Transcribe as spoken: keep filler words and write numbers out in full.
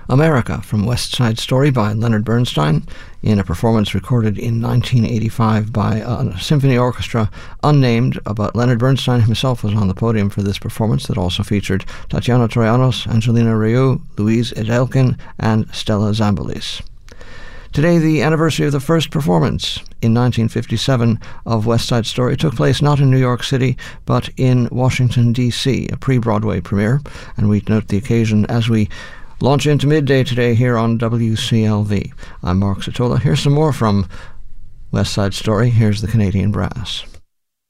America from West Side Story by Leonard Bernstein, in a performance recorded in nineteen eighty-five by a symphony orchestra unnamed, but Leonard Bernstein himself was on the podium for this performance that also featured Tatiana Troyanos, Angelina Ryu, Louise Edelkin, and Stella Zambolis. Today, the anniversary of the first performance in nineteen fifty-seven of West Side Story took place not in New York City, but in Washington, D C, a pre-Broadway premiere, and we note the occasion as we launch into midday today here on W C L V. I'm Mark Satola. Here's some more from West Side Story. Here's the Canadian Brass.